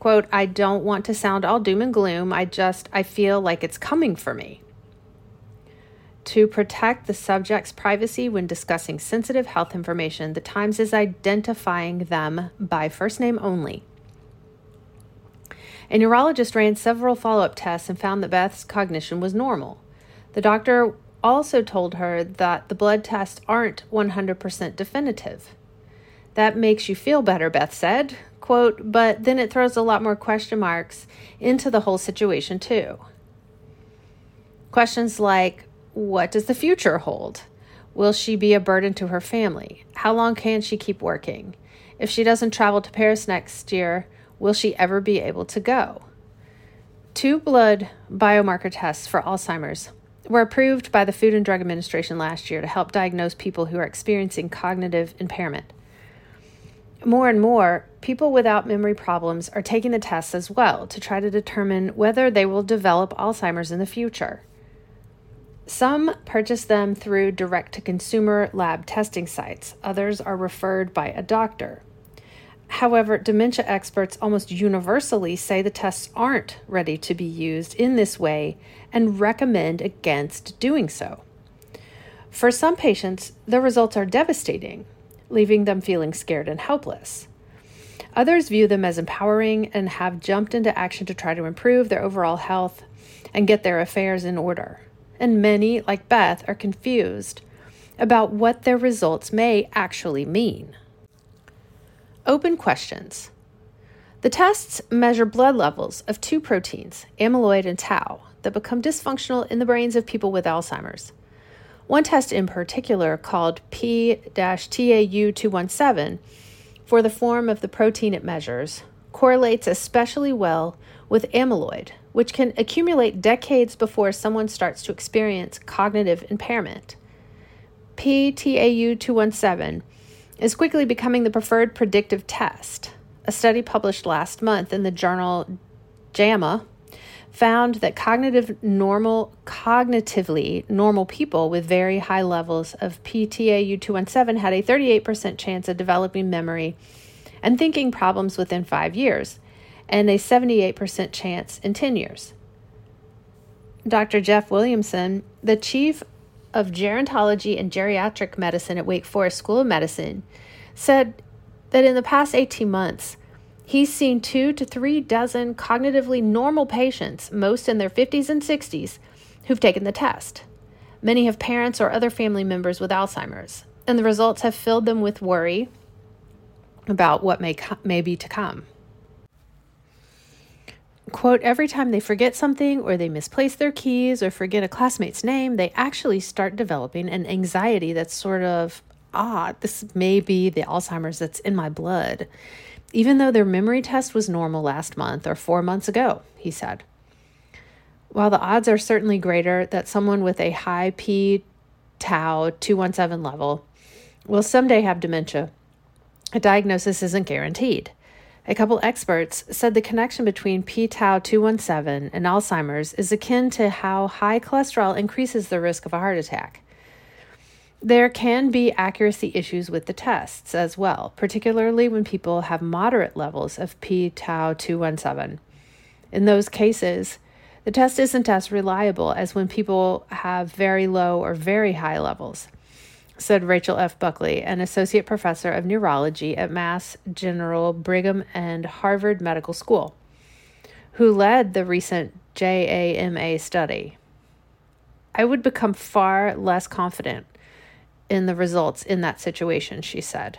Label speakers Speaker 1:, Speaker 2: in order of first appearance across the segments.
Speaker 1: Quote, I don't want to sound all doom and gloom. I feel like it's coming for me. To protect the subject's privacy when discussing sensitive health information, the Times is identifying them by first name only. A neurologist ran several follow-up tests and found that Beth's cognition was normal. The doctor also told her that the blood tests aren't 100% definitive. That makes you feel better, Beth said. Quote, but then it throws a lot more question marks into the whole situation too. Questions like, what does the future hold? Will she be a burden to her family? How long can she keep working? If she doesn't travel to Paris next year, will she ever be able to go? 2 blood biomarker tests for Alzheimer's were approved by the Food and Drug Administration last year to help diagnose people who are experiencing cognitive impairment. More and more, people without memory problems are taking the tests as well to try to determine whether they will develop Alzheimer's in the future. Some purchase them through direct-to-consumer lab testing sites. Others are referred by a doctor. However, dementia experts almost universally say the tests aren't ready to be used in this way and recommend against doing so. For some patients, the results are devastating, leaving them feeling scared and helpless. Others view them as empowering and have jumped into action to try to improve their overall health and get their affairs in order. And many, like Beth, are confused about what their results may actually mean. Open questions. The tests measure blood levels of 2 proteins, amyloid and tau, that become dysfunctional in the brains of people with Alzheimer's. One test in particular, called P-TAU217, for the form of the protein it measures, correlates especially well with amyloid, which can accumulate decades before someone starts to experience cognitive impairment. P-TAU217 is quickly becoming the preferred predictive test. A study published last month in the journal JAMA found that cognitively normal people with very high levels of P-TAU217 had a 38% chance of developing memory and thinking problems within 5 years, and a 78% chance in 10 years. Dr. Jeff Williamson, the chief of gerontology and geriatric medicine at Wake Forest School of Medicine, said that in the past 18 months, he's seen 2 to 3 dozen cognitively normal patients, most in their 50s and 60s, who've taken the test. Many have parents or other family members with Alzheimer's, and the results have filled them with worry about what may be to come. Quote, every time they forget something or they misplace their keys or forget a classmate's name, they actually start developing an anxiety that's sort of, this may be the Alzheimer's that's in my blood, even though their memory test was normal last month or 4 months ago, he said. While the odds are certainly greater that someone with a high p-tau217 level will someday have dementia, a diagnosis isn't guaranteed. A couple experts said the connection between p-tau217 and Alzheimer's is akin to how high cholesterol increases the risk of a heart attack. There can be accuracy issues with the tests as well, particularly when people have moderate levels of p-tau217. In those cases, the test isn't as reliable as when people have very low or very high levels, said Rachel F. Buckley, an associate professor of neurology at Mass General Brigham and Harvard Medical School, who led the recent JAMA study. I would become far less confident in the results in that situation, she said.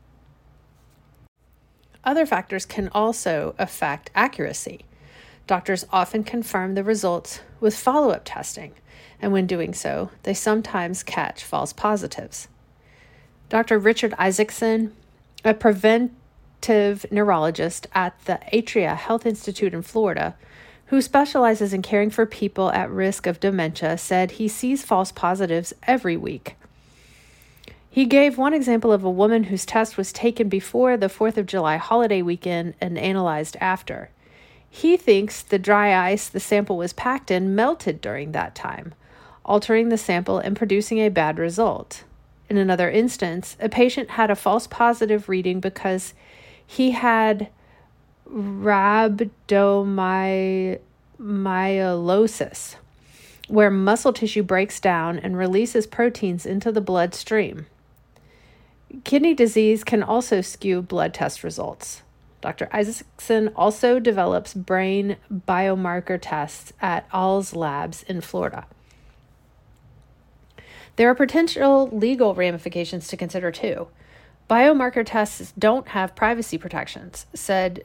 Speaker 1: Other factors can also affect accuracy. Doctors often confirm the results with follow-up testing, and when doing so, they sometimes catch false positives. Dr. Richard Isaacson, a preventive neurologist at the Atria Health Institute in Florida, who specializes in caring for people at risk of dementia, said he sees false positives every week. He gave one example of a woman whose test was taken before the 4th of July holiday weekend and analyzed after. He thinks the dry ice the sample was packed in melted during that time, altering the sample and producing a bad result. In another instance, a patient had a false positive reading because he had rhabdomyolysis, where muscle tissue breaks down and releases proteins into the bloodstream. Kidney disease can also skew blood test results. Dr. Isaacson also develops brain biomarker tests at Alls Labs in Florida. There are potential legal ramifications to consider too. Biomarker tests don't have privacy protections, said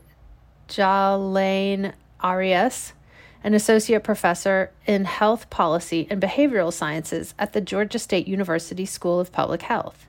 Speaker 1: Jalaine Arias, an associate professor in health policy and behavioral sciences at the Georgia State University School of Public Health.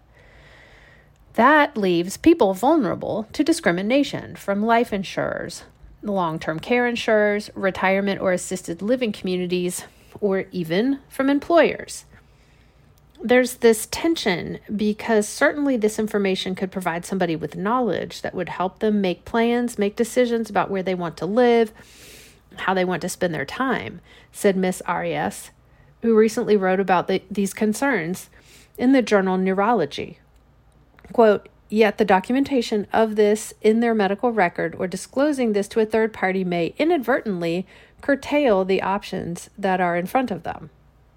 Speaker 1: That leaves people vulnerable to discrimination from life insurers, long-term care insurers, retirement or assisted living communities, or even from employers. There's this tension because certainly this information could provide somebody with knowledge that would help them make plans, make decisions about where they want to live, how they want to spend their time, said Ms. Arias, who recently wrote about these concerns in the journal Neurology. Quote, yet the documentation of this in their medical record or disclosing this to a third party may inadvertently curtail the options that are in front of them.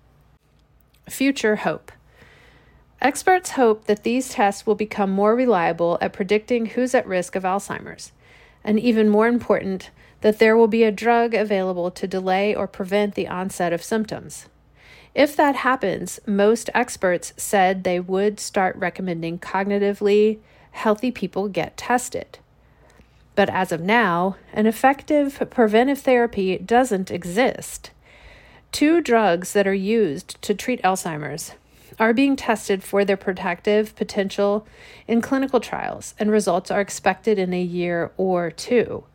Speaker 1: Future hope. Experts hope that these tests will become more reliable at predicting who's at risk of Alzheimer's, and even more important, that there will be a drug available to delay or prevent the onset of symptoms. If that happens, most experts said they would start recommending cognitively healthy people get tested. But as of now, an effective preventive therapy doesn't exist. 2 drugs that are used to treat Alzheimer's are being tested for their protective potential in clinical trials, and results are expected in a year or 2.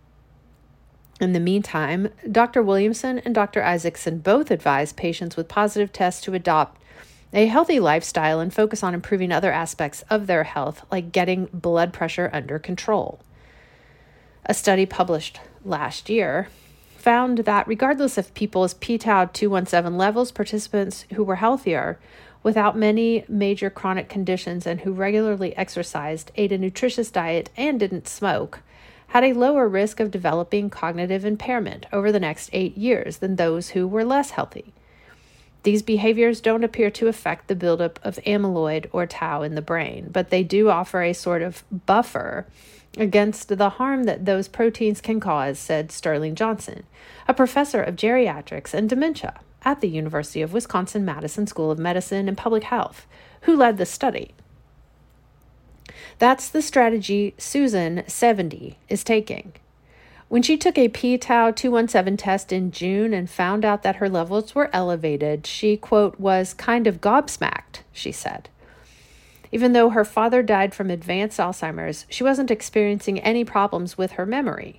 Speaker 1: In the meantime, Dr. Williamson and Dr. Isaacson both advise patients with positive tests to adopt a healthy lifestyle and focus on improving other aspects of their health, like getting blood pressure under control. A study published last year found that regardless of people's p-tau 217 levels, participants who were healthier, without many major chronic conditions and who regularly exercised, ate a nutritious diet, and didn't smoke, had a lower risk of developing cognitive impairment over the next 8 years than those who were less healthy. These behaviors don't appear to affect the buildup of amyloid or tau in the brain, but they do offer a sort of buffer against the harm that those proteins can cause, said Sterling Johnson, a professor of geriatrics and dementia at the University of Wisconsin-Madison School of Medicine and Public Health, who led the study. That's the strategy Susan, 70, is taking. When she took a p-tau 217 test in June and found out that her levels were elevated, she, quote, was kind of gobsmacked, she said. Even though her father died from advanced Alzheimer's, she wasn't experiencing any problems with her memory.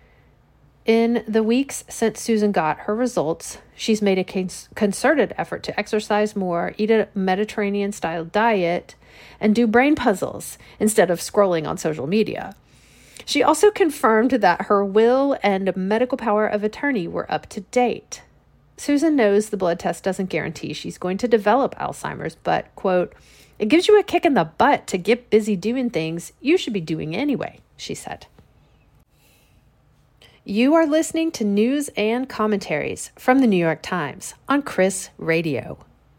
Speaker 1: In the weeks since Susan got her results, she's made a concerted effort to exercise more, eat a Mediterranean-style diet, and do brain puzzles instead of scrolling on social media. She also confirmed that her will and medical power of attorney were up to date. Susan knows the blood test doesn't guarantee she's going to develop Alzheimer's, but, quote, it gives you a kick in the butt to get busy doing things you should be doing anyway, she said. You are listening to news and commentaries from the New York Times on Chris Radio.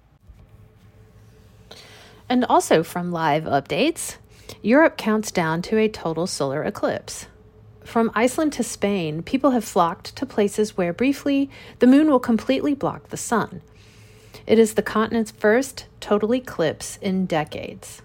Speaker 1: And also from Live Updates, Europe counts down to a total solar eclipse. From Iceland to Spain, people have flocked to places where briefly the moon will completely block the sun. It is the continent's first total eclipse in decades.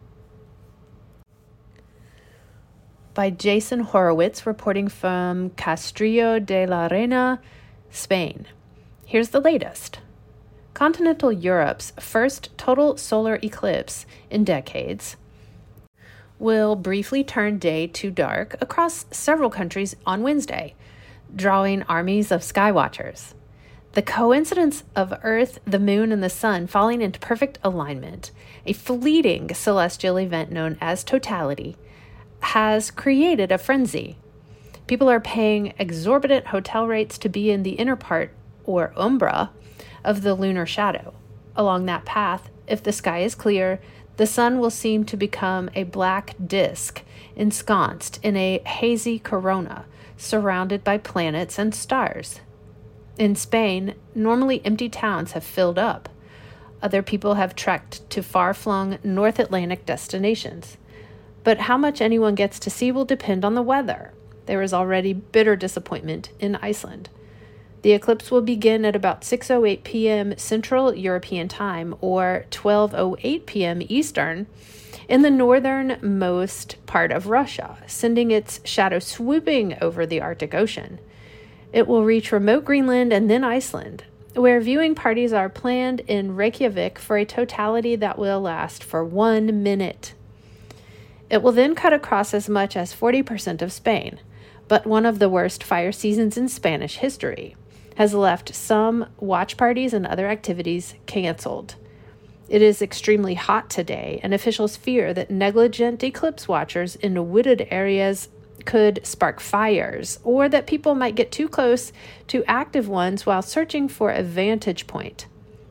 Speaker 1: By Jason Horowitz, reporting from Castrillo de la Reina, Spain. Here's the latest. Continental Europe's first total solar eclipse in decades will briefly turn day to dark across several countries on Wednesday, drawing armies of skywatchers. The coincidence of Earth, the Moon, and the Sun falling into perfect alignment, a fleeting celestial event known as totality, has created a frenzy. People are paying exorbitant hotel rates to be in the inner part, or umbra, of the lunar shadow. Along that path, if the sky is clear, the sun will seem to become a black disk ensconced in a hazy corona, surrounded by planets and stars. In Spain, normally empty towns have filled up. Other people have trekked to far-flung North Atlantic destinations. But how much anyone gets to see will depend on the weather. There is already bitter disappointment in Iceland. The eclipse will begin at about 6:08 p.m. Central European Time or 12:08 p.m. Eastern in the northernmost part of Russia, sending its shadow swooping over the Arctic Ocean. It will reach remote Greenland and then Iceland, where viewing parties are planned in Reykjavik for a totality that will last for 1 minute. It will then cut across as much as 40% of Spain, but one of the worst fire seasons in Spanish history has left some watch parties and other activities canceled. It is extremely hot today, and officials fear that negligent eclipse watchers in wooded areas could spark fires, or that people might get too close to active ones while searching for a vantage point.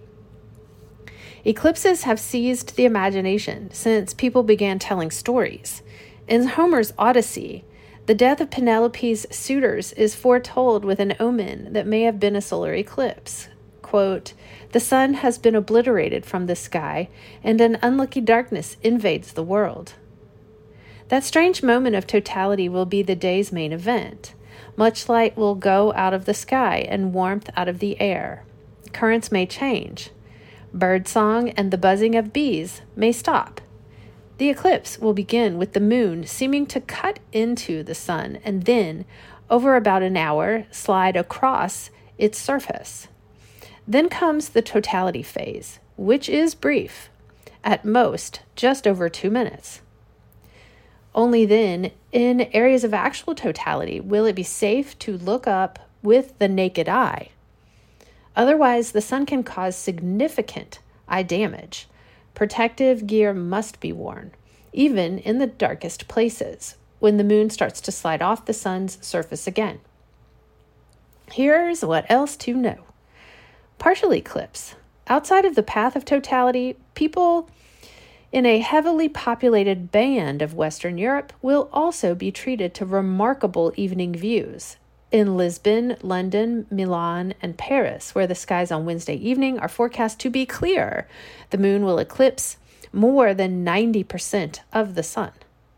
Speaker 1: Eclipses have seized the imagination since people began telling stories. In Homer's Odyssey, the death of Penelope's suitors is foretold with an omen that may have been a solar eclipse. Quote, "The sun has been obliterated from the sky, and an unlucky darkness invades the world." That strange moment of totality will be the day's main event. Much light will go out of the sky and warmth out of the air. Currents may change. Birdsong and the buzzing of bees may stop. The eclipse will begin with the moon seeming to cut into the sun and then, over about an hour, slide across its surface. Then comes the totality phase, which is brief, at most just over 2 minutes. Only then, in areas of actual totality, will it be safe to look up with the naked eye. Otherwise, the sun can cause significant eye damage. Protective gear must be worn, even in the darkest places, when the moon starts to slide off the sun's surface again. Here's what else to know. Partial eclipse. Outside of the path of totality, people in a heavily populated band of Western Europe will also be treated to remarkable evening views. In Lisbon, London, Milan, and Paris, where the skies on Wednesday evening are forecast to be clear, the moon will eclipse more than 90% of the sun.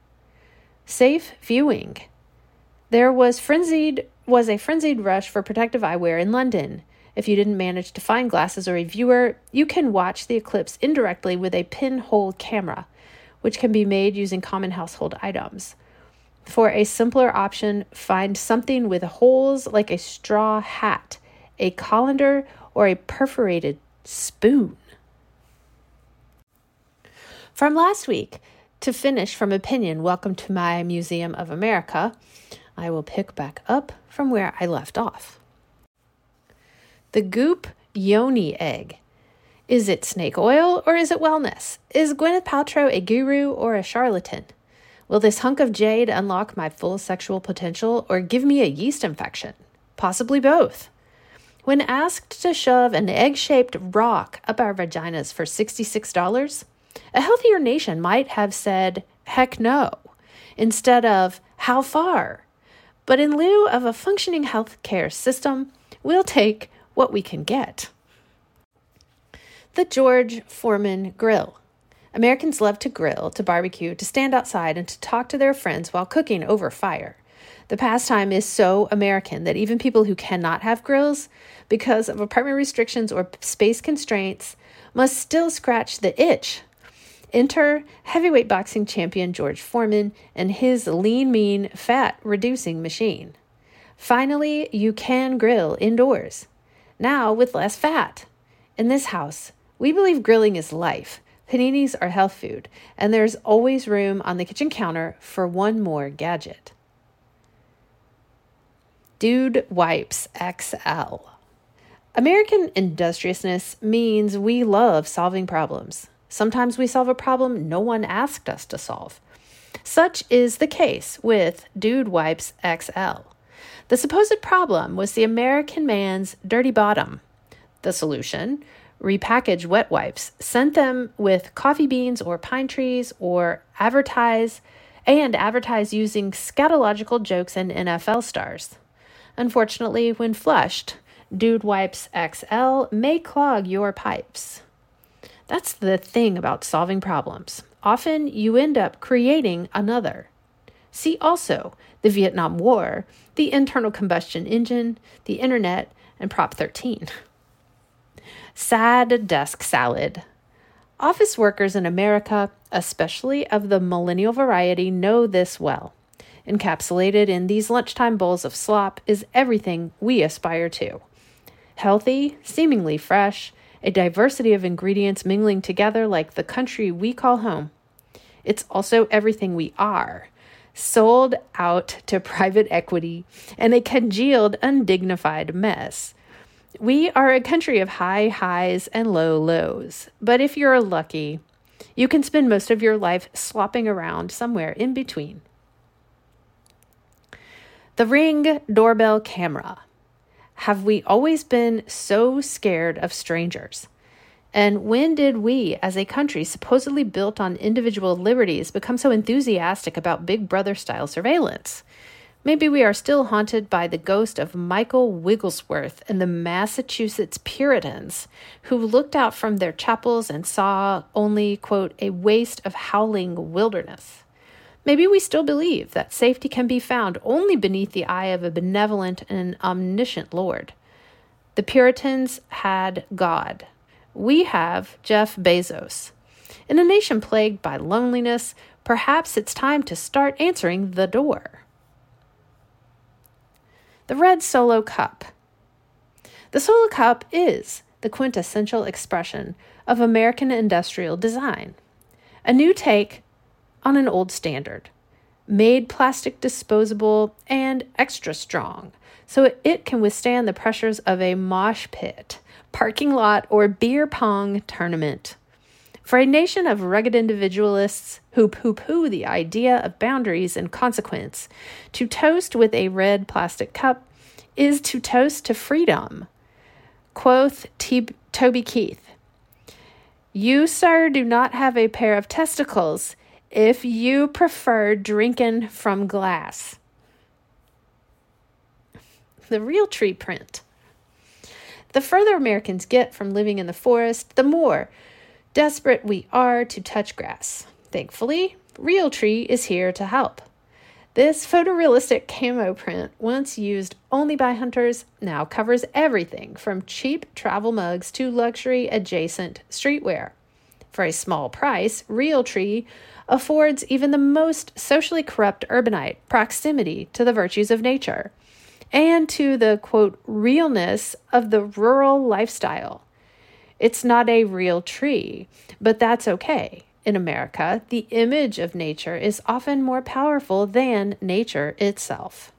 Speaker 1: Safe viewing. There was a frenzied rush for protective eyewear in London. If you didn't manage to find glasses or a viewer, you can watch the eclipse indirectly with a pinhole camera, which can be made using common household items. For a simpler option, find something with holes like a straw hat, a colander, or a perforated spoon. From last week, to finish from opinion, welcome to my Museum of America. I will pick back up from where I left off. The goop yoni egg. Is it snake oil or is it wellness? Is Gwyneth Paltrow a guru or a charlatan? Will this hunk of jade unlock my full sexual potential or give me a yeast infection? Possibly both. When asked to shove an egg-shaped rock up our vaginas for $66, a healthier nation might have said, heck no, instead of, how far? But in lieu of a functioning healthcare system, we'll take what we can get. The George Foreman Grill. Americans love to grill, to barbecue, to stand outside, and to talk to their friends while cooking over fire. The pastime is so American that even people who cannot have grills because of apartment restrictions or space constraints must still scratch the itch. Enter heavyweight boxing champion George Foreman and his lean, mean, fat-reducing machine. Finally, you can grill indoors. Now with less fat. In this house, we believe grilling is life. Paninis are health food, and there's always room on the kitchen counter for one more gadget. Dude Wipes XL. American industriousness means we love solving problems. Sometimes we solve a problem no one asked us to solve. Such is the case with Dude Wipes XL. The supposed problem was the American man's dirty bottom. The solution? Repackage wet wipes, sent them with coffee beans or pine trees, or advertise and advertise using scatological jokes and NFL stars. Unfortunately, when flushed, Dude Wipes XL may clog your pipes. That's the thing about solving problems. Often you end up creating another. See also the Vietnam War, the internal combustion engine, the internet, and Prop 13. Sad desk salad. Office workers in America, especially of the millennial variety, know this well. Encapsulated in these lunchtime bowls of slop is everything we aspire to. Healthy, seemingly fresh, a diversity of ingredients mingling together like the country we call home. It's also everything we are, sold out to private equity and a congealed, undignified mess. We are a country of high highs and low lows, but if you're lucky, you can spend most of your life slopping around somewhere in between. The Ring doorbell camera. Have we always been so scared of strangers? And when did we, as a country supposedly built on individual liberties, become so enthusiastic about Big Brother-style surveillance? Maybe we are still haunted by the ghost of Michael Wigglesworth and the Massachusetts Puritans, who looked out from their chapels and saw only, quote, a waste of howling wilderness. Maybe we still believe that safety can be found only beneath the eye of a benevolent and omniscient Lord. The Puritans had God. We have Jeff Bezos. In a nation plagued by loneliness, perhaps it's time to start answering the door. The red Solo cup. The Solo cup is the quintessential expression of American industrial design. A new take on an old standard, made plastic disposable and extra strong, so it can withstand the pressures of a mosh pit, parking lot, or beer pong tournament. For a nation of rugged individualists who poo-poo the idea of boundaries and consequence, to toast with a red plastic cup is to toast to freedom. Quoth Toby Keith, "You, sir, do not have a pair of testicles if you prefer drinking from glass." The Realtree print. The further Americans get from living in the forest, the more desperate we are to touch grass. Thankfully, Realtree is here to help. This photorealistic camo print, once used only by hunters, now covers everything from cheap travel mugs to luxury adjacent streetwear. For a small price, Realtree affords even the most socially corrupt urbanite proximity to the virtues of nature and to the, quote, realness of the rural lifestyle. It's not a real tree, but that's okay. In America, the image of nature is often more powerful than nature itself.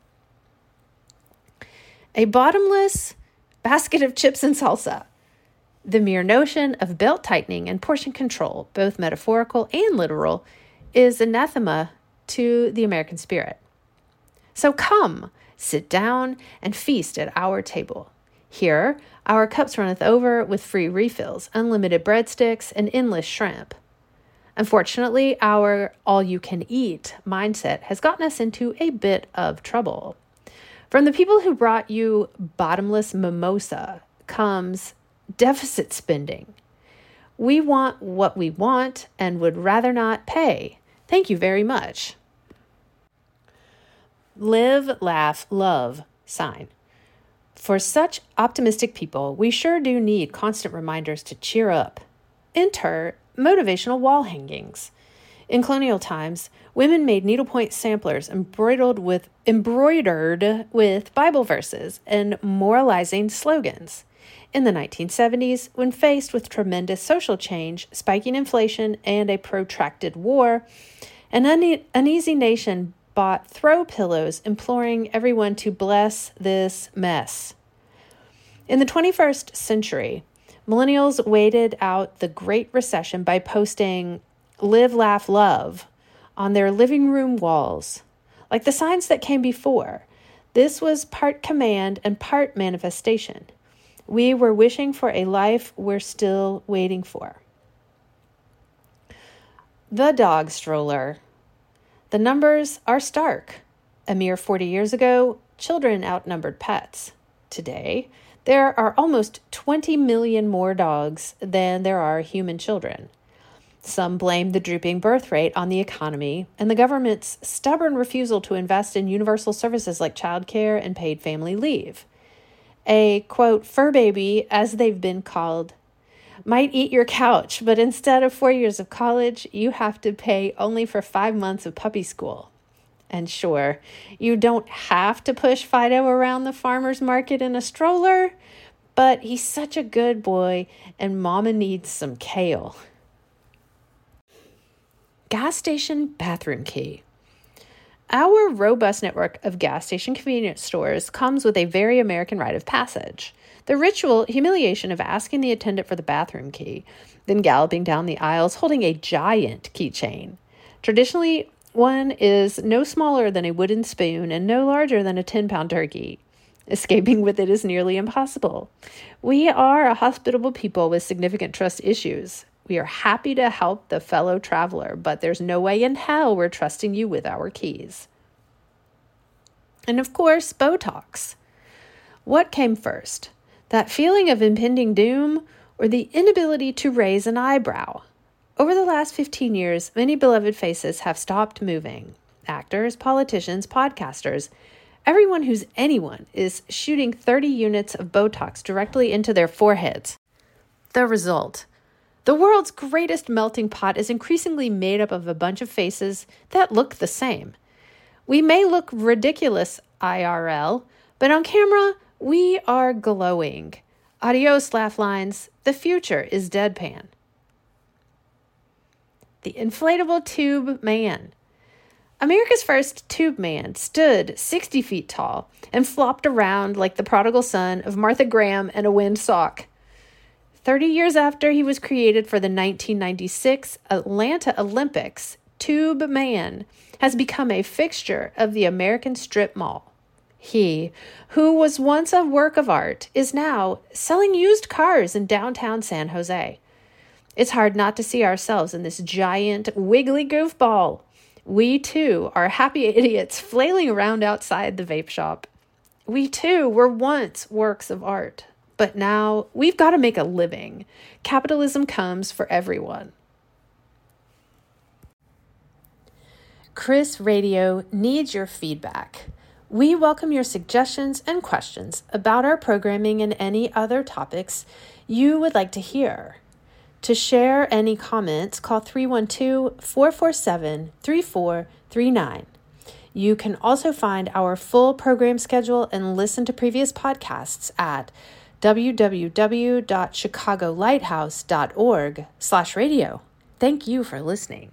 Speaker 1: A bottomless basket of chips and salsa. The mere notion of belt tightening and portion control, both metaphorical and literal, is anathema to the American spirit. So come, sit down, and feast at our table. Here, our cups runneth over with free refills, unlimited breadsticks, and endless shrimp. Unfortunately, our all-you-can-eat mindset has gotten us into a bit of trouble. From the people who brought you bottomless mimosa comes deficit spending. We want what we want and would rather not pay. Thank you very much. Live, laugh, love sign. For such optimistic people, we sure do need constant reminders to cheer up. Enter motivational wall hangings. In colonial times, women made needlepoint samplers embroidered with Bible verses and moralizing slogans. In the 1970s, when faced with tremendous social change, spiking inflation, and a protracted war, an uneasy nation bought throw pillows imploring everyone to bless this mess. In the 21st century, millennials waited out the Great Recession by posting "Live, Laugh, Love" on their living room walls. Like the signs that came before, this was part command and part manifestation. We were wishing for a life we're still waiting for. The dog stroller. The numbers are stark. A mere 40 years ago, children outnumbered pets. Today, there are almost 20 million more dogs than there are human children. Some blame the drooping birth rate on the economy and the government's stubborn refusal to invest in universal services like childcare and paid family leave. A, quote, fur baby, as they've been called, might eat your couch, but instead of 4 years of college, you have to pay only for 5 months of puppy school. And sure, you don't have to push Fido around the farmer's market in a stroller, but he's such a good boy and Mama needs some kale. Gas station bathroom key. Our robust network of gas station convenience stores comes with a very American rite of passage. The ritual humiliation of asking the attendant for the bathroom key, then galloping down the aisles holding a giant keychain. Traditionally, one is no smaller than a wooden spoon and no larger than a 10-pound turkey. Escaping with it is nearly impossible. We are a hospitable people with significant trust issues. We are happy to help the fellow traveler, but there's no way in hell we're trusting you with our keys. And of course, Botox. What came first? That feeling of impending doom or the inability to raise an eyebrow? Over the last 15 years, many beloved faces have stopped moving. Actors, politicians, podcasters, everyone who's anyone is shooting 30 units of Botox directly into their foreheads. The result: the world's greatest melting pot is increasingly made up of a bunch of faces that look the same. We may look ridiculous IRL, but on camera, we are glowing. Adios, laugh lines. The future is deadpan. The inflatable tube man. America's first tube man stood 60 feet tall and flopped around like the prodigal son of Martha Graham and a wind sock. 30 years after he was created for the 1996 Atlanta Olympics, Tube Man has become a fixture of the American strip mall. He, who was once a work of art, is now selling used cars in downtown San Jose. It's hard not to see ourselves in this giant, wiggly goofball. We, too, are happy idiots flailing around outside the vape shop. We, too, were once works of art. But now we've got to make a living. Capitalism comes for everyone. Chris Radio needs your feedback. We welcome your suggestions and questions about our programming and any other topics you would like to hear. To share any comments, call 312-447-3439. You can also find our full program schedule and listen to previous podcasts at www.chicagolighthouse.org/radio. Thank you for listening.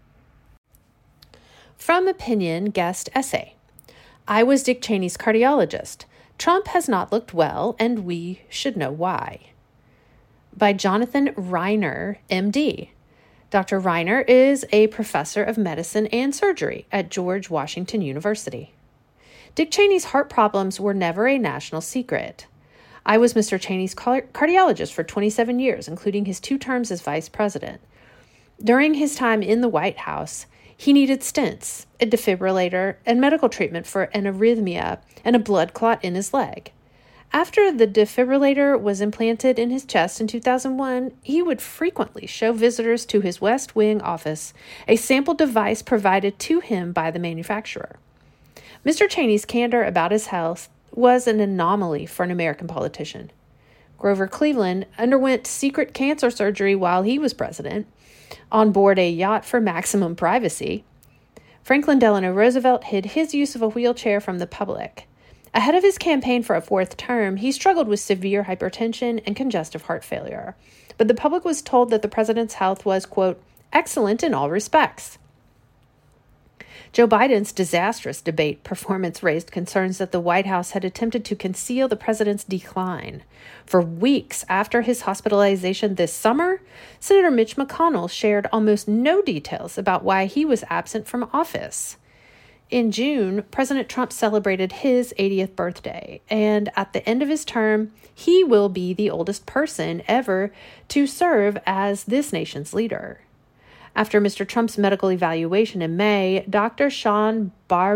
Speaker 1: From Opinion Guest Essay. I was Dick Cheney's cardiologist. Trump has not looked well, and we should know why. By Jonathan Reiner, MD. Dr. Reiner is a professor of medicine and surgery at George Washington University. Dick Cheney's heart problems were never a national secret. I was Mr. Cheney's cardiologist for 27 years, including his 2 terms as vice president. During his time in the White House, he needed stents, a defibrillator, and medical treatment for an arrhythmia and a blood clot in his leg. After the defibrillator was implanted in his chest in 2001, he would frequently show visitors to his West Wing office a sample device provided to him by the manufacturer. Mr. Cheney's candor about his health was an anomaly for an American politician. Grover Cleveland underwent secret cancer surgery while he was president, on board a yacht for maximum privacy. Franklin Delano Roosevelt hid his use of a wheelchair from the public. Ahead of his campaign for a 4th term, he struggled with severe hypertension and congestive heart failure. But the public was told that the president's health was, quote, excellent in all respects. Joe Biden's disastrous debate performance raised concerns that the White House had attempted to conceal the president's decline. For weeks after his hospitalization this summer, Senator Mitch McConnell shared almost no details about why he was absent from office. In June, President Trump celebrated his 80th birthday, and at the end of his term, he will be the oldest person ever to serve as this nation's leader. After Mr. Trump's medical evaluation in May, Dr. Sean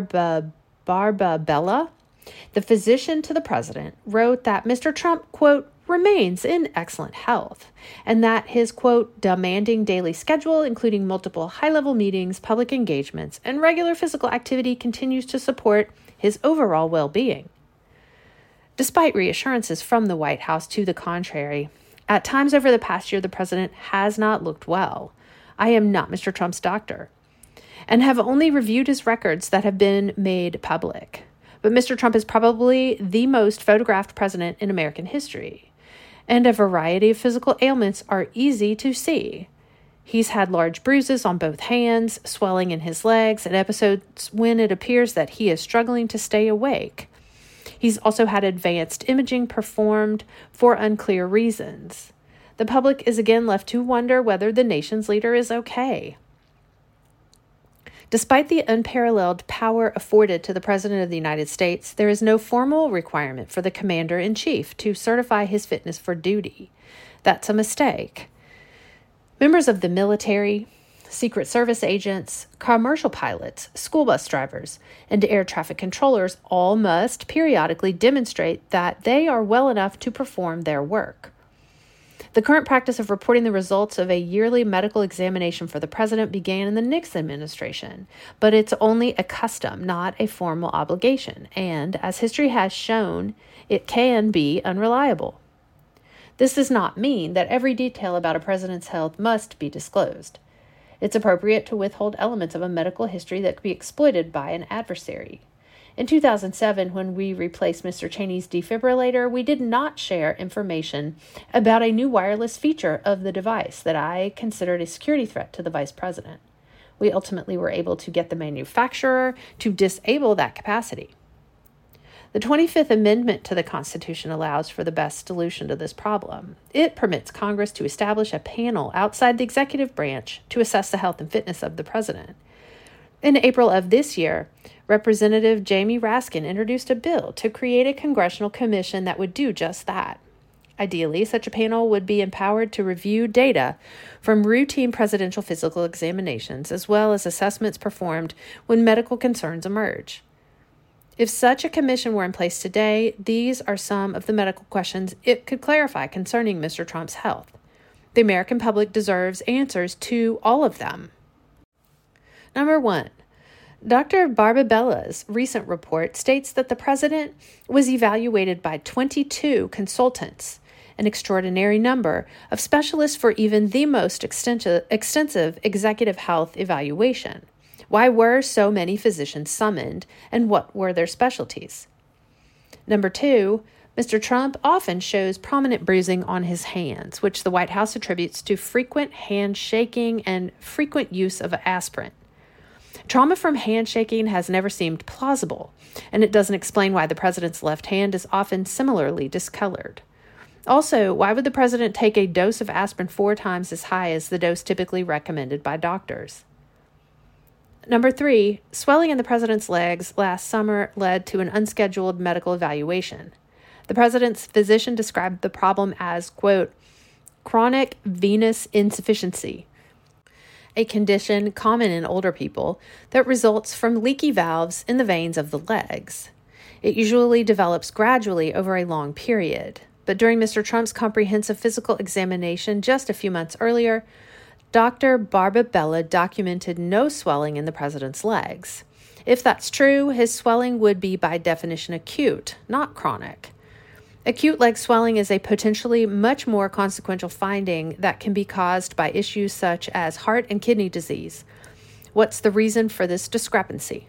Speaker 1: Barbabella, the physician to the president, wrote that Mr. Trump, quote, remains in excellent health, and that his, quote, demanding daily schedule, including multiple high-level meetings, public engagements, and regular physical activity, continues to support his overall well-being. Despite reassurances from the White House to the contrary, at times over the past year, the president has not looked well. I am not Mr. Trump's doctor, and have only reviewed his records that have been made public. But Mr. Trump is probably the most photographed president in American history, and a variety of physical ailments are easy to see. He's had large bruises on both hands, swelling in his legs, and episodes when it appears that he is struggling to stay awake. He's also had advanced imaging performed for unclear reasons. The public is again left to wonder whether the nation's leader is okay. Despite the unparalleled power afforded to the President of the United States, there is no formal requirement for the Commander-in-Chief to certify his fitness for duty. That's a mistake. Members of the military, Secret Service agents, commercial pilots, school bus drivers, and air traffic controllers all must periodically demonstrate that they are well enough to perform their work. The current practice of reporting the results of a yearly medical examination for the president began in the Nixon administration, but it's only a custom, not a formal obligation, and, as history has shown, it can be unreliable. This does not mean that every detail about a president's health must be disclosed. It's appropriate to withhold elements of a medical history that could be exploited by an adversary. In 2007, when we replaced Mr. Cheney's defibrillator, we did not share information about a new wireless feature of the device that I considered a security threat to the vice president. We ultimately were able to get the manufacturer to disable that capacity. The 25th Amendment to the Constitution allows for the best solution to this problem. It permits Congress to establish a panel outside the executive branch to assess the health and fitness of the president. In April of this year, Representative Jamie Raskin introduced a bill to create a congressional commission that would do just that. Ideally, such a panel would be empowered to review data from routine presidential physical examinations, as well as assessments performed when medical concerns emerge. If such a commission were in place today, these are some of the medical questions it could clarify concerning Mr. Trump's health. The American public deserves answers to all of them. Number 1. Dr. Barbabella's recent report states that the president was evaluated by 22 consultants, an extraordinary number of specialists for even the most extensive executive health evaluation. Why were so many physicians summoned, and what were their specialties? Number 2, Mr. Trump often shows prominent bruising on his hands, which the White House attributes to frequent handshaking and frequent use of aspirin. Trauma from handshaking has never seemed plausible, and it doesn't explain why the president's left hand is often similarly discolored. Also, why would the president take a dose of aspirin 4 times as high as the dose typically recommended by doctors? Number 3, swelling in the president's legs last summer led to an unscheduled medical evaluation. The president's physician described the problem as, quote, chronic venous insufficiency, a condition common in older people that results from leaky valves in the veins of the legs. It usually develops gradually over a long period, but during Mr. Trump's comprehensive physical examination just a few months earlier, Dr. Barbabella documented no swelling in the president's legs. If that's true, his swelling would be by definition acute, not chronic. Acute leg swelling is a potentially much more consequential finding that can be caused by issues such as heart and kidney disease. What's the reason for this discrepancy?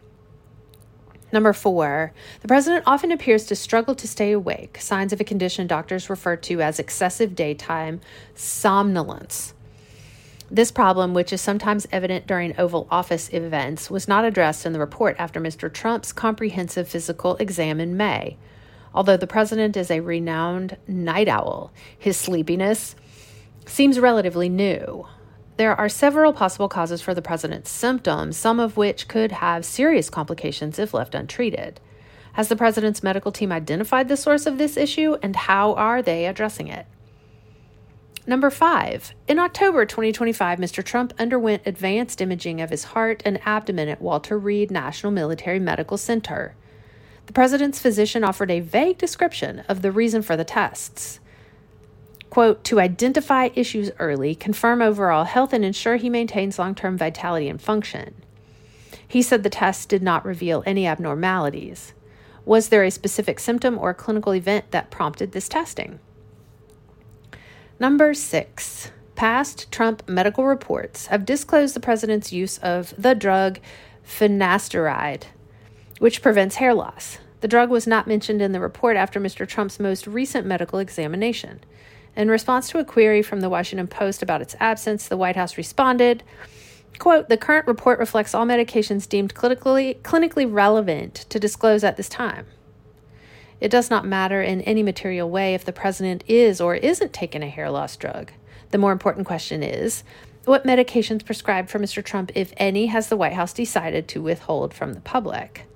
Speaker 1: Number 4, the president often appears to struggle to stay awake, signs of a condition doctors refer to as excessive daytime somnolence. This problem, which is sometimes evident during Oval Office events, was not addressed in the report after Mr. Trump's comprehensive physical exam in May. Although the president is a renowned night owl, his sleepiness seems relatively new. There are several possible causes for the president's symptoms, some of which could have serious complications if left untreated. Has the president's medical team identified the source of this issue, and how are they addressing it? Number 5. In October 2025, Mr. Trump underwent advanced imaging of his heart and abdomen at Walter Reed National Military Medical Center. The president's physician offered a vague description of the reason for the tests. Quote, to identify issues early, confirm overall health, and ensure he maintains long-term vitality and function. He said the tests did not reveal any abnormalities. Was there a specific symptom or clinical event that prompted this testing? Number 6. Past Trump medical reports have disclosed the president's use of the drug finasteride, which prevents hair loss. The drug was not mentioned in the report after Mr. Trump's most recent medical examination. In response to a query from the Washington Post about its absence, the White House responded, quote, the current report reflects all medications deemed clinically relevant to disclose at this time. It does not matter in any material way if the president is or isn't taking a hair loss drug. The more important question is, what medications prescribed for Mr. Trump, if any, has the White House decided to withhold from the public?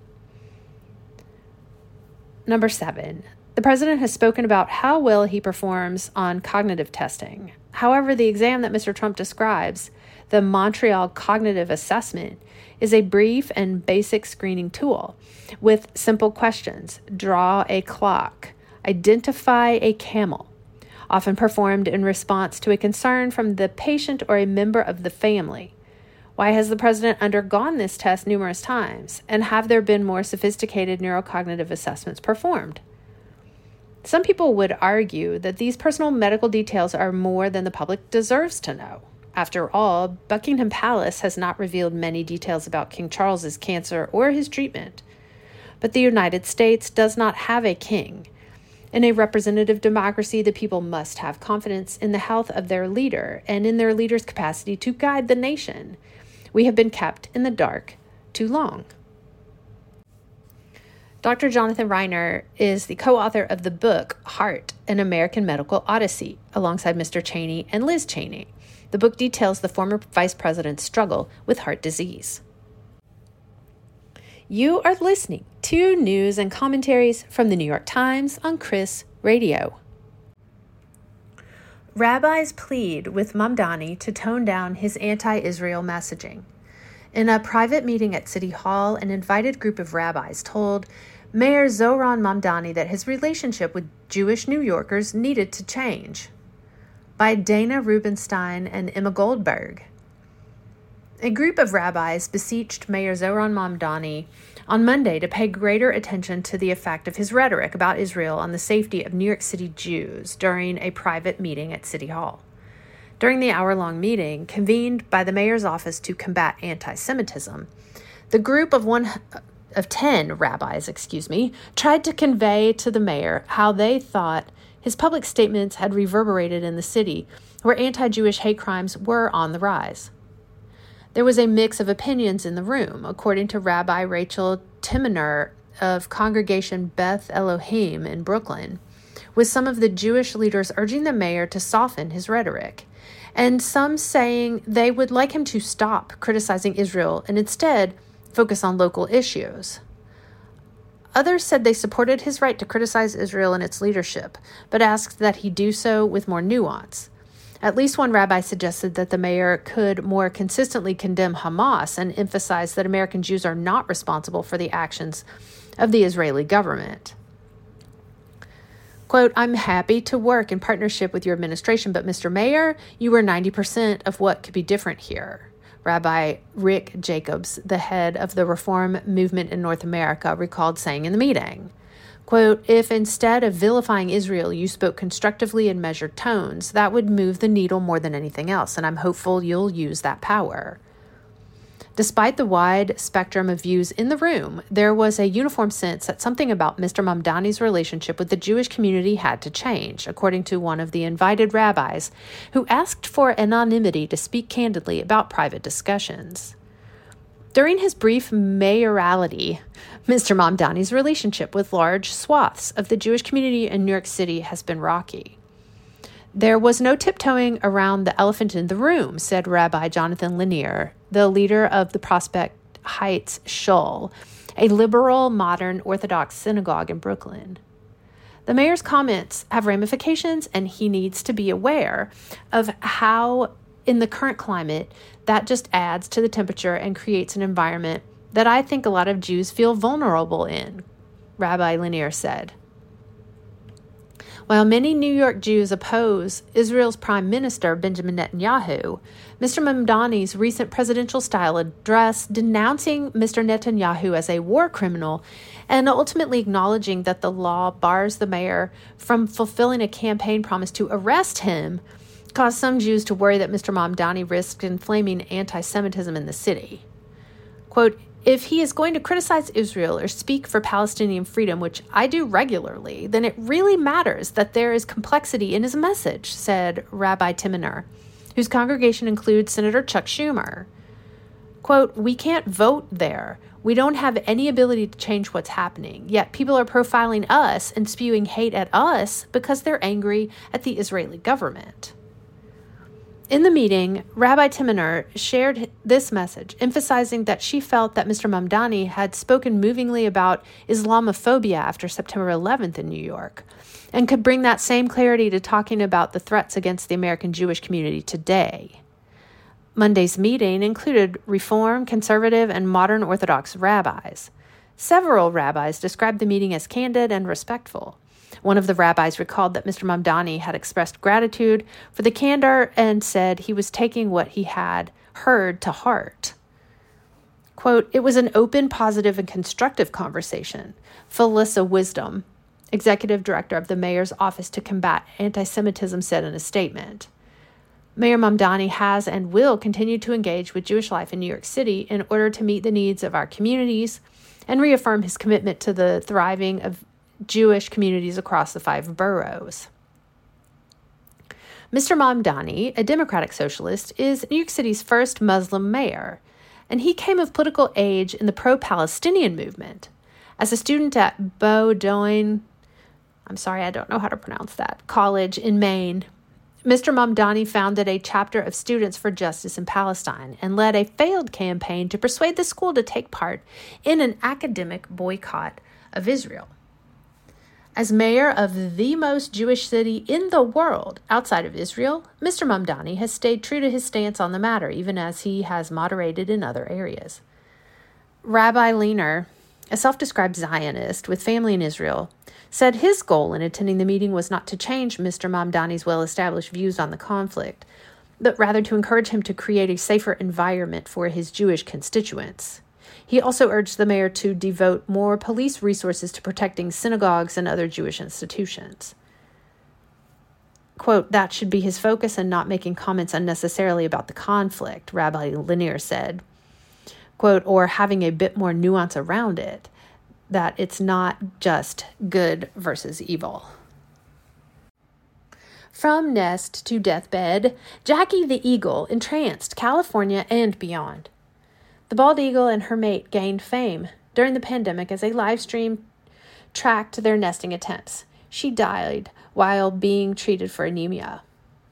Speaker 1: Number 7. The president has spoken about how well he performs on cognitive testing. However, the exam that Mr. Trump describes, the Montreal Cognitive Assessment, is a brief and basic screening tool with simple questions. Draw a clock. Identify a camel. Often performed in response to a concern from the patient or a member of the family. Why has the president undergone this test numerous times? And have there been more sophisticated neurocognitive assessments performed? Some people would argue that these personal medical details are more than the public deserves to know. After all, Buckingham Palace has not revealed many details about King Charles's cancer or his treatment. But the United States does not have a king. In a representative democracy, the people must have confidence in the health of their leader and in their leader's capacity to guide the nation. We have been kept in the dark too long. Dr. Jonathan Reiner is the co-author of the book Heart, An American Medical Odyssey, alongside Mr. Cheney and Liz Cheney. The book details the former vice president's struggle with heart disease. You are listening to news and commentaries from the New York Times on Chris Radio. Rabbis plead with Mamdani to tone down his anti-Israel messaging. In a private meeting at City Hall, an invited group of rabbis told Mayor Zohran Mamdani that his relationship with Jewish New Yorkers needed to change. By Dana Rubenstein and Emma Goldberg. A group of rabbis beseeched Mayor Zohran Mamdani on Monday to pay greater attention to the effect of his rhetoric about Israel on the safety of New York City Jews during a private meeting at City Hall. During the hour-long meeting, convened by the mayor's office to combat anti-Semitism, the group of 10 rabbis, tried to convey to the mayor how they thought his public statements had reverberated in the city, where anti-Jewish hate crimes were on the rise. There was a mix of opinions in the room, according to Rabbi Rachel Timmer of Congregation Beth Elohim in Brooklyn, with some of the Jewish leaders urging the mayor to soften his rhetoric, and some saying they would like him to stop criticizing Israel and instead focus on local issues. Others said they supported his right to criticize Israel and its leadership, but asked that he do so with more nuance. At least one rabbi suggested that the mayor could more consistently condemn Hamas and emphasize that American Jews are not responsible for the actions of the Israeli government. Quote, I'm happy to work in partnership with your administration, but Mr. Mayor, you were 90% of what could be different here. Rabbi Rick Jacobs, the head of the Reform movement in North America, recalled saying in the meeting, quote, if instead of vilifying Israel, you spoke constructively in measured tones, that would move the needle more than anything else, and I'm hopeful you'll use that power. Despite the wide spectrum of views in the room, there was a uniform sense that something about Mr. Mamdani's relationship with the Jewish community had to change, according to one of the invited rabbis who asked for anonymity to speak candidly about private discussions. During his brief mayoralty, Mr. Mamdani's relationship with large swaths of the Jewish community in New York City has been rocky. There was no tiptoeing around the elephant in the room, said Rabbi Jonathan Lanier, the leader of the Prospect Heights Shul, a liberal, modern Orthodox synagogue in Brooklyn. The mayor's comments have ramifications, and he needs to be aware of how, in the current climate, that just adds to the temperature and creates an environment that I think a lot of Jews feel vulnerable in, Rabbi Lanier said. While many New York Jews oppose Israel's Prime Minister Benjamin Netanyahu, Mr. Mamdani's recent presidential-style address denouncing Mr. Netanyahu as a war criminal and ultimately acknowledging that the law bars the mayor from fulfilling a campaign promise to arrest him caused some Jews to worry that Mr. Mamdani risked inflaming anti-Semitism in the city. Quote, "If he is going to criticize Israel or speak for Palestinian freedom, which I do regularly, then it really matters that there is complexity in his message," said Rabbi Timmer, whose congregation includes Senator Chuck Schumer. Quote, "We can't vote there. We don't have any ability to change what's happening, yet people are profiling us and spewing hate at us because they're angry at the Israeli government." In the meeting, Rabbi Timmer shared this message, emphasizing that she felt that Mr. Mamdani had spoken movingly about Islamophobia after September 11th in New York, and could bring that same clarity to talking about the threats against the American Jewish community today. Monday's meeting included Reform, Conservative, and Modern Orthodox rabbis. Several rabbis described the meeting as candid and respectful. One of the rabbis recalled that Mr. Mamdani had expressed gratitude for the candor and said he was taking what he had heard to heart. Quote, "It was an open, positive, and constructive conversation," Felissa Wisdom, executive director of the mayor's office to combat anti-Semitism, said in a statement. Mayor Mamdani has and will continue to engage with Jewish life in New York City in order to meet the needs of our communities and reaffirm his commitment to the thriving of Jewish communities across the 5 boroughs. Mr. Mamdani, a Democratic socialist, is New York City's first Muslim mayor, and he came of political age in the pro-Palestinian movement. As a student at Bowdoin, I don't know how to pronounce that, college in Maine, Mr. Mamdani founded a chapter of Students for Justice in Palestine and led a failed campaign to persuade the school to take part in an academic boycott of Israel. As mayor of the most Jewish city in the world outside of Israel, Mr. Mamdani has stayed true to his stance on the matter, even as he has moderated in other areas. Rabbi Lanier, a self-described Zionist with family in Israel, said his goal in attending the meeting was not to change Mr. Mamdani's well-established views on the conflict, but rather to encourage him to create a safer environment for his Jewish constituents. He also urged the mayor to devote more police resources to protecting synagogues and other Jewish institutions. Quote, "That should be his focus and not making comments unnecessarily about the conflict," Rabbi Lanier said. Quote, "or having a bit more nuance around it, that it's not just good versus evil." From nest to deathbed, Jackie the Eagle entranced California and beyond. The bald eagle and her mate gained fame during the pandemic as a live stream tracked their nesting attempts. She died while being treated for anemia.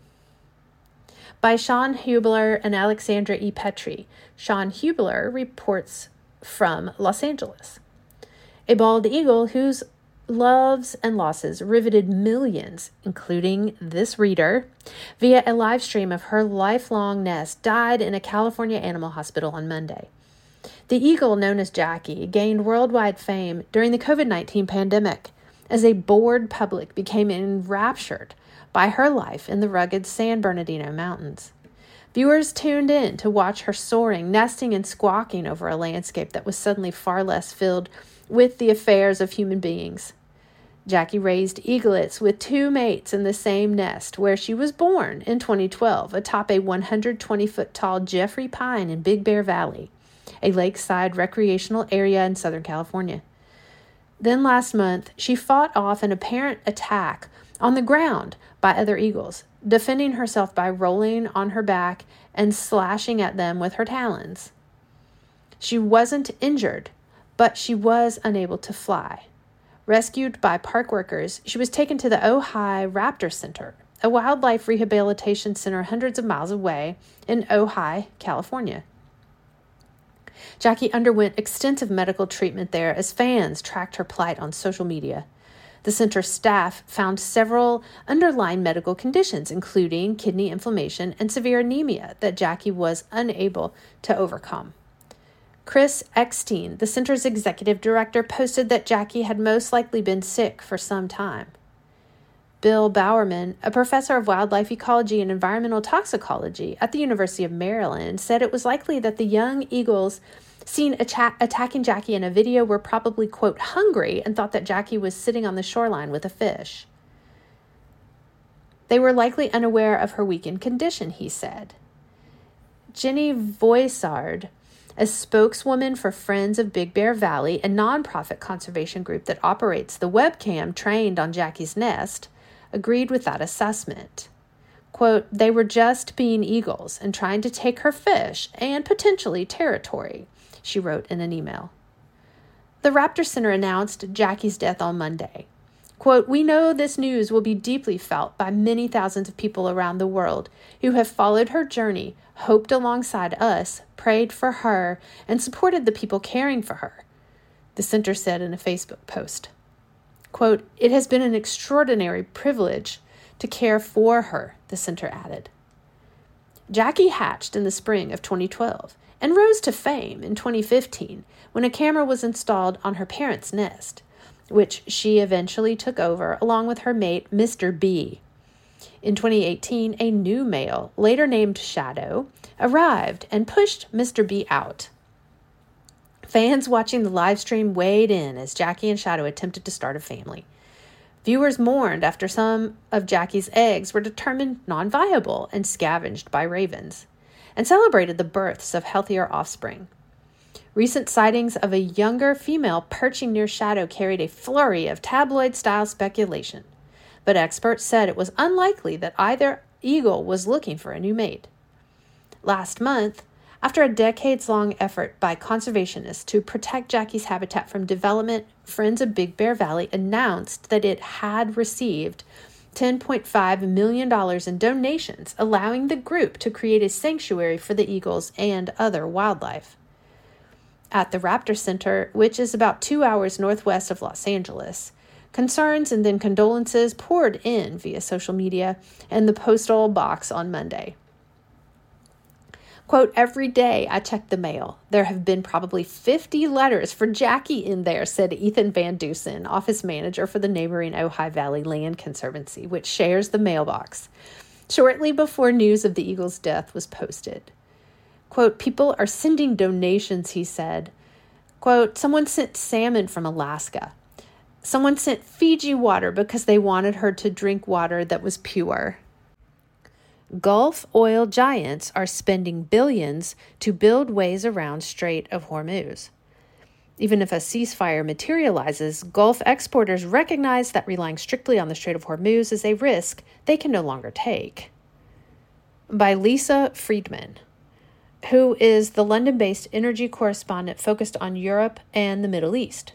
Speaker 1: By Sean Hubler and Alexandra E. Petrie. Sean Hubler reports from Los Angeles. A bald eagle whose loves and losses riveted millions, including this reader, via a live stream of her lifelong nest, died in a California animal hospital on Monday. The eagle, known as Jackie, gained worldwide fame during the COVID-19 pandemic as a bored public became enraptured by her life in the rugged San Bernardino Mountains. Viewers tuned in to watch her soaring, nesting, and squawking over a landscape that was suddenly far less filled with the affairs of human beings. Jackie raised eaglets with 2 mates in the same nest where she was born in 2012 atop a 120-foot-tall Jeffrey Pine in Big Bear Valley, a lakeside recreational area in Southern California. Then last month, she fought off an apparent attack on the ground by other eagles, defending herself by rolling on her back and slashing at them with her talons. She wasn't injured, but she was unable to fly. Rescued by park workers, she was taken to the Ojai Raptor Center, a wildlife rehabilitation center hundreds of miles away in Ojai, California. Jackie underwent extensive medical treatment there as fans tracked her plight on social media. The center staff found several underlying medical conditions, including kidney inflammation and severe anemia, that Jackie was unable to overcome. Chris Eckstein, the center's executive director, posted that Jackie had most likely been sick for some time. Bill Bowerman, a professor of wildlife ecology and environmental toxicology at the University of Maryland, said it was likely that the young eagles seen attacking Jackie in a video were probably, quote, hungry and thought that Jackie was sitting on the shoreline with a fish. They were likely unaware of her weakened condition, he said. Jenny Voisard, a spokeswoman for Friends of Big Bear Valley, a nonprofit conservation group that operates the webcam trained on Jackie's nest, agreed with that assessment. Quote, they were just being eagles and trying to take her fish and potentially territory, she wrote in an email. The Raptor Center announced Jackie's death on Monday. Quote, we know this news will be deeply felt by many thousands of people around the world who have followed her journey, hoped alongside us, prayed for her, and supported the people caring for her, the center said in a Facebook post. Quote, it has been an extraordinary privilege to care for her, the center added. Jackie hatched in the spring of 2012 and rose to fame in 2015 when a camera was installed on her parents' nest, which she eventually took over along with her mate, Mr. B. In 2018, a new male, later named Shadow, arrived and pushed Mr. B out. Fans watching the live stream weighed in as Jackie and Shadow attempted to start a family. Viewers mourned after some of Jackie's eggs were determined non-viable and scavenged by ravens, and celebrated the births of healthier offspring. Recent sightings of a younger female perching near Shadow carried a flurry of tabloid-style speculation, but experts said it was unlikely that either eagle was looking for a new mate. Last month, after a decades-long effort by conservationists to protect Jackie's habitat from development, Friends of Big Bear Valley announced that it had received $10.5 million in donations, allowing the group to create a sanctuary for the eagles and other wildlife. At the Raptor Center, which is about 2 hours northwest of Los Angeles, concerns and then condolences poured in via social media and the postal box on Monday. Quote, every day I check the mail. There have been probably 50 letters for Jackie in there, said Ethan Van Dusen, office manager for the neighboring Ojai Valley Land Conservancy, which shares the mailbox, shortly before news of the eagle's death was posted. Quote, people are sending donations, he said. Quote, someone sent salmon from Alaska. Someone sent Fiji water because they wanted her to drink water that was pure. Gulf oil giants are spending billions to build ways around Strait of Hormuz. Even if a ceasefire materializes, Gulf exporters recognize that relying strictly on the Strait of Hormuz is a risk they can no longer take. By Lisa Friedman, who is the London-based energy correspondent focused on Europe and the Middle East.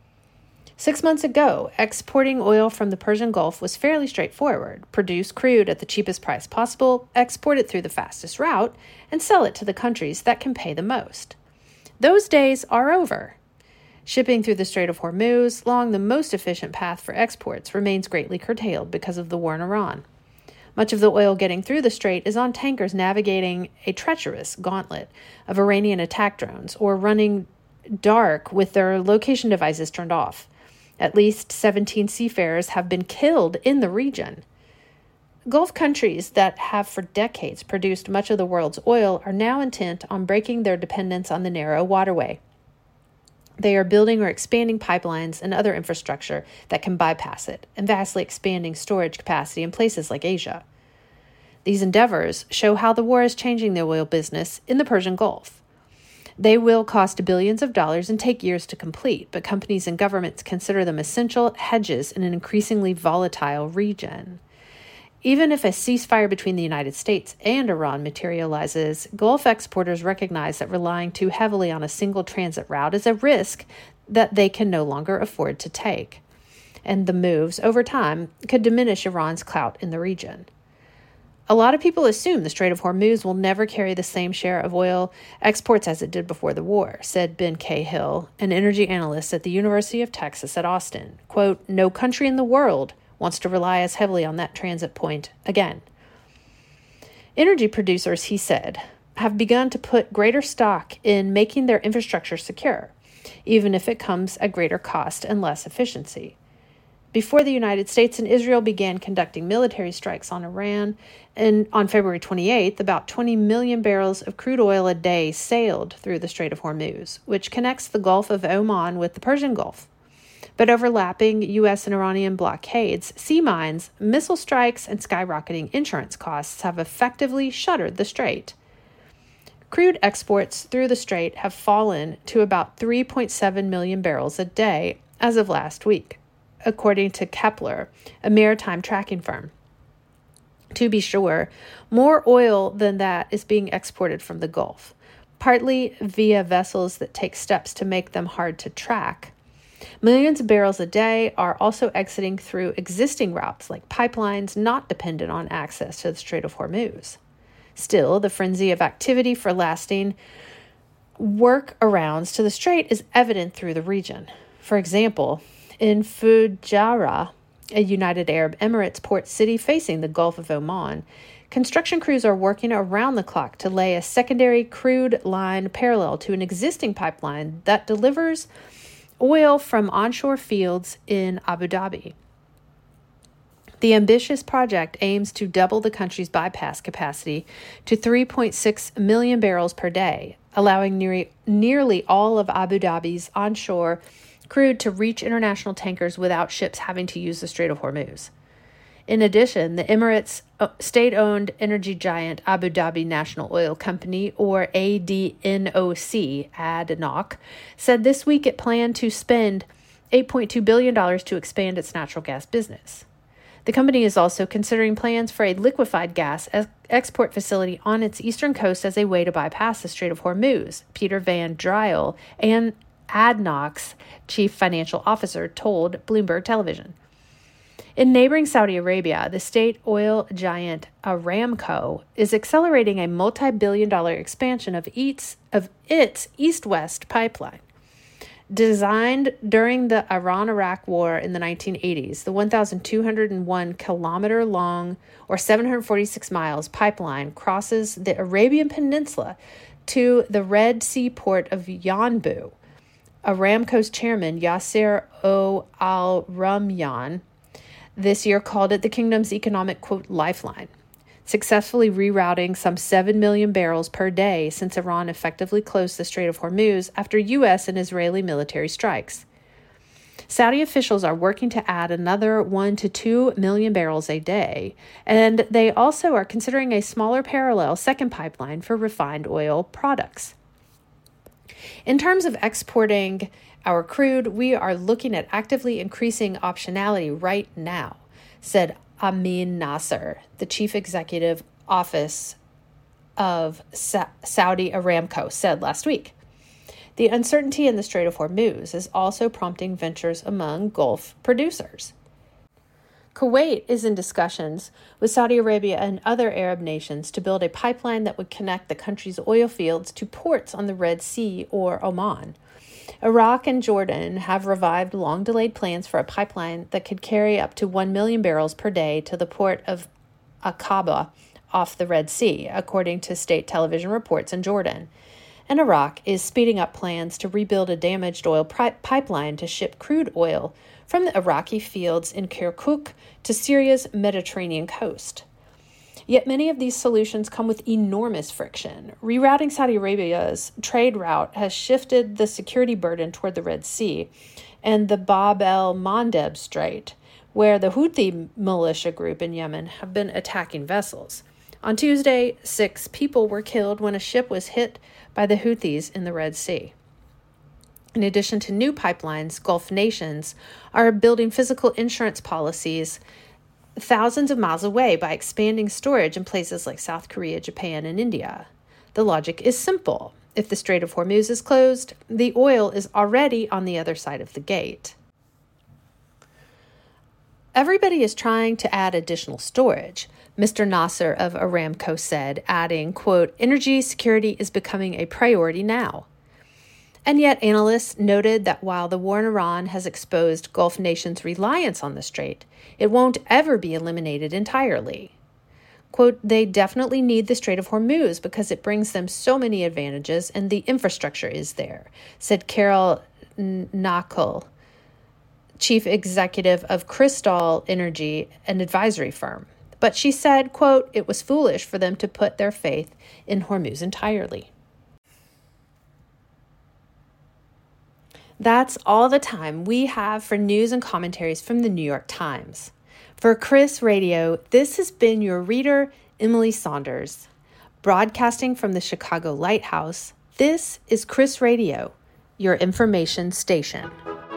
Speaker 1: 6 months ago, exporting oil from the Persian Gulf was fairly straightforward. Produce crude at the cheapest price possible, export it through the fastest route, and sell it to the countries that can pay the most. Those days are over. Shipping through the Strait of Hormuz, along the most efficient path for exports, remains greatly curtailed because of the war in Iran. Much of the oil getting through the strait is on tankers navigating a treacherous gauntlet of Iranian attack drones or running dark with their location devices turned off. At least 17 seafarers have been killed in the region. Gulf countries that have for decades produced much of the world's oil are now intent on breaking their dependence on the narrow waterway. They are building or expanding pipelines and other infrastructure that can bypass it, and vastly expanding storage capacity in places like Asia. These endeavors show how the war is changing the oil business in the Persian Gulf. They will cost billions of dollars and take years to complete, but companies and governments consider them essential hedges in an increasingly volatile region. Even if a ceasefire between the United States and Iran materializes, Gulf exporters recognize that relying too heavily on a single transit route is a risk that they can no longer afford to take, and the moves over time could diminish Iran's clout in the region. A lot of people assume the Strait of Hormuz will never carry the same share of oil exports as it did before the war, said Ben Cahill, an energy analyst at the University of Texas at Austin. Quote, no country in the world wants to rely as heavily on that transit point again. Energy producers, he said, have begun to put greater stock in making their infrastructure secure, even if it comes at greater cost and less efficiency. Before the United States and Israel began conducting military strikes on Iran, and on February 28th, about 20 million barrels of crude oil a day sailed through the Strait of Hormuz, which connects the Gulf of Oman with the Persian Gulf. But overlapping U.S. and Iranian blockades, sea mines, missile strikes, and skyrocketing insurance costs have effectively shuttered the strait. Crude exports through the strait have fallen to about 3.7 million barrels a day as of last week, according to Kepler, a maritime tracking firm. To be sure, more oil than that is being exported from the Gulf, partly via vessels that take steps to make them hard to track. Millions of barrels a day are also exiting through existing routes like pipelines not dependent on access to the Strait of Hormuz. Still, the frenzy of activity for lasting workarounds to the strait is evident through the region. For example, in Fujairah, a United Arab Emirates port city facing the Gulf of Oman, construction crews are working around the clock to lay a secondary crude line parallel to an existing pipeline that delivers oil from onshore fields in Abu Dhabi. The ambitious project aims to double the country's bypass capacity to 3.6 million barrels per day, allowing nearly all of Abu Dhabi's onshore crude to reach international tankers without ships having to use the Strait of Hormuz. In addition, the Emirates' state-owned energy giant Abu Dhabi National Oil Company, or ADNOC, said this week it planned to spend $8.2 billion to expand its natural gas business. The company is also considering plans for a liquefied gas export facility on its eastern coast as a way to bypass the Strait of Hormuz, Peter Van Driel, and ADNOC's chief financial officer told Bloomberg Television. In neighboring Saudi Arabia, the state oil giant Aramco is accelerating a multi-billion-dollar expansion of its east-west pipeline. Designed during the Iran-Iraq War in the 1980s, the 1,201-kilometer-long, or 746 miles, pipeline crosses the Arabian Peninsula to the Red Sea port of Yanbu. Aramco's chairman, Yasser Al-Rumayyan, this year called it the kingdom's economic, quote, lifeline, successfully rerouting some 7 million barrels per day since Iran effectively closed the Strait of Hormuz after U.S. and Israeli military strikes. Saudi officials are working to add another 1 to 2 million barrels a day, and they also are considering a smaller parallel second pipeline for refined oil products. In terms of exporting our crude, we are looking at actively increasing optionality right now, said Amin Nasser, the chief executive office of Saudi Aramco, said last week. The uncertainty in the Strait of Hormuz is also prompting ventures among Gulf producers. Kuwait is in discussions with Saudi Arabia and other Arab nations to build a pipeline that would connect the country's oil fields to ports on the Red Sea or Oman. Iraq and Jordan have revived long-delayed plans for a pipeline that could carry up to 1 million barrels per day to the port of Aqaba off the Red Sea, according to state television reports in Jordan. And Iraq is speeding up plans to rebuild a damaged oil pipeline to ship crude oil from the Iraqi fields in Kirkuk to Syria's Mediterranean coast. Yet many of these solutions come with enormous friction. Rerouting Saudi Arabia's trade route has shifted the security burden toward the Red Sea and the Bab el-Mandeb Strait, where the Houthi militia group in Yemen have been attacking vessels. On Tuesday, 6 people were killed when a ship was hit by the Houthis in the Red Sea. In addition to new pipelines, Gulf nations are building physical insurance policies thousands of miles away by expanding storage in places like South Korea, Japan, and India. The logic is simple. If the Strait of Hormuz is closed, the oil is already on the other side of the gate. Everybody is trying to add additional storage, Mr. Nasser of Aramco said, adding, quote, energy security is becoming a priority now. And yet analysts noted that while the war in Iran has exposed Gulf nations' reliance on the strait, it won't ever be eliminated entirely. Quote, they definitely need the Strait of Hormuz because it brings them so many advantages and the infrastructure is there, said Carol Knackel, chief executive of Crystal Energy, an advisory firm. But she said, quote, it was foolish for them to put their faith in Hormuz entirely. That's all the time we have for news and commentaries from the New York Times. For Chris Radio, this has been your reader, Emily Saunders. Broadcasting from the Chicago Lighthouse, this is Chris Radio, your information station.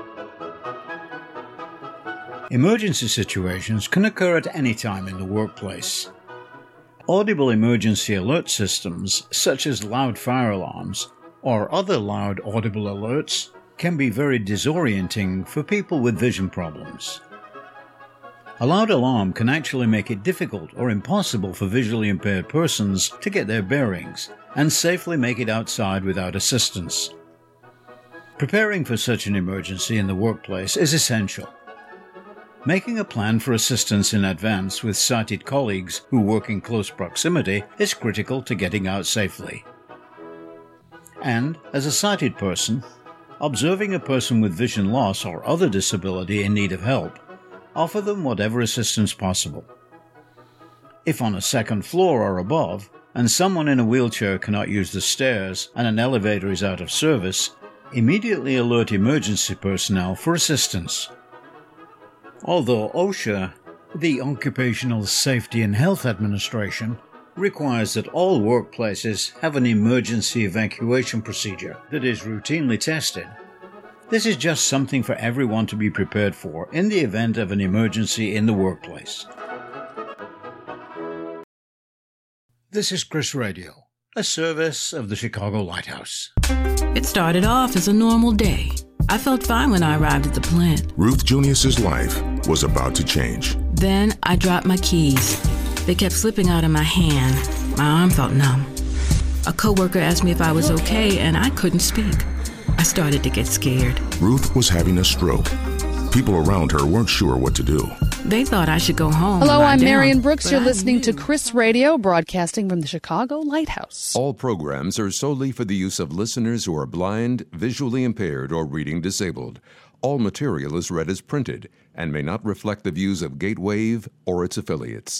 Speaker 2: Emergency situations can occur at any time in the workplace. Audible emergency alert systems, such as loud fire alarms or other loud audible alerts, can be very disorienting for people with vision problems. A loud alarm can actually make it difficult or impossible for visually impaired persons to get their bearings and safely make it outside without assistance. Preparing for such an emergency in the workplace is essential. Making a plan for assistance in advance with sighted colleagues who work in close proximity is critical to getting out safely. And, as a sighted person, observing a person with vision loss or other disability in need of help, offer them whatever assistance possible. If on a second floor or above, and someone in a wheelchair cannot use the stairs and an elevator is out of service, immediately alert emergency personnel for assistance. Although OSHA, the Occupational Safety and Health Administration, requires that all workplaces have an emergency evacuation procedure that is routinely tested, this is just something for everyone to be prepared for in the event of an emergency in the workplace. This is Chris Radio, a service of the Chicago Lighthouse.
Speaker 3: It started off as a normal day. I felt fine when I arrived at the plant.
Speaker 4: Ruth Junius's life was about to change.
Speaker 3: Then I dropped my keys. They kept slipping out of my hand. My arm felt numb. A coworker asked me if I was okay, and I couldn't speak. I started to get scared.
Speaker 4: Ruth was having a stroke. People around her weren't sure what to do.
Speaker 3: They thought I should go home.
Speaker 5: Hello, I'm Marion Brooks. You're listening to Chris Radio, broadcasting from the Chicago Lighthouse.
Speaker 6: All programs are solely for the use of listeners who are blind, visually impaired, or reading disabled. All material is read as printed and may not reflect the views of Gatewave or its affiliates.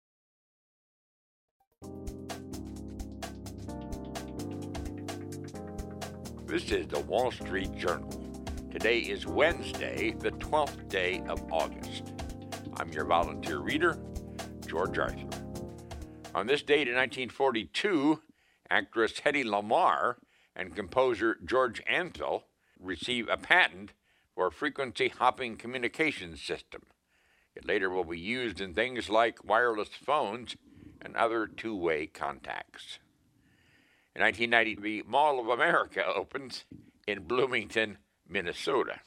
Speaker 7: This is the Wall Street Journal. Today is Wednesday, the 12th day of August. I'm your volunteer reader, George Arthur. On this date in 1942, actress Hedy Lamarr and composer George Antheil receive a patent for a frequency hopping communications system. It later will be used in things like wireless phones and other two-way contacts. In 1990, the Mall of America opens in Bloomington, Minnesota.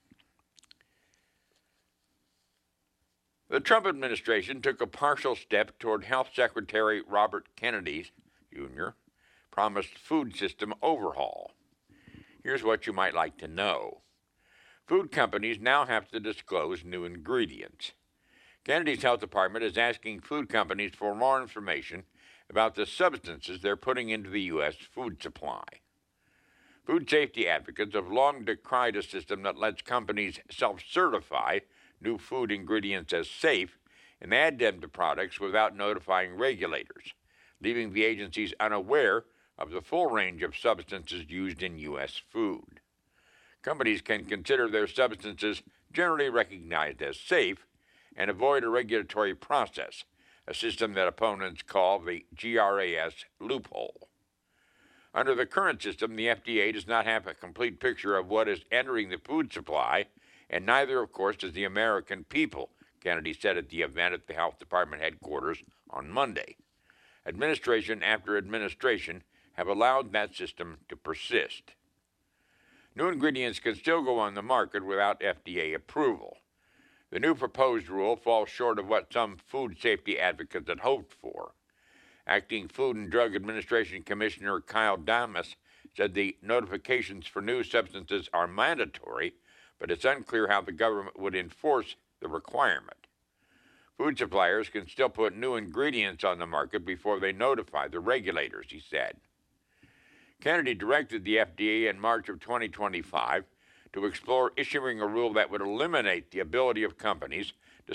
Speaker 7: The Trump administration took a partial step toward Health Secretary Robert Kennedy Jr. promised food system overhaul. Here's what you might like to know. Food companies now have to disclose new ingredients. Kennedy's health department is asking food companies for more information about the substances they're putting into the U.S. food supply. Food safety advocates have long decried a system that lets companies self-certify new food ingredients as safe and add them to products without notifying regulators, leaving the agencies unaware of the full range of substances used in U.S. food. Companies can consider their substances generally recognized as safe and avoid a regulatory process, a system that opponents call the GRAS loophole. Under the current system, the FDA does not have a complete picture of what is entering the food supply, and neither, of course, does the American people, Kennedy said at the event at the Health Department headquarters on Monday. Administration after administration have allowed that system to persist. New ingredients can still go on the market without FDA approval. The new proposed rule falls short of what some food safety advocates had hoped for. Acting Food and Drug Administration Commissioner Kyle Damas said the notifications for new substances are mandatory, but it's unclear how the government would enforce the requirement. Food suppliers can still put new ingredients on the market before they notify the regulators, he said. Kennedy directed the FDA in March of 2025 to explore issuing a rule that would eliminate the ability of companies